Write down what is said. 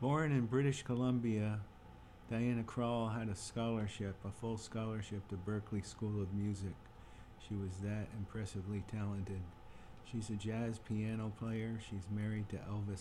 Born in British Columbia, Diana Krall had a full scholarship to Berklee School of Music. She was that impressively talented. She's a jazz piano player. She's married to Elvis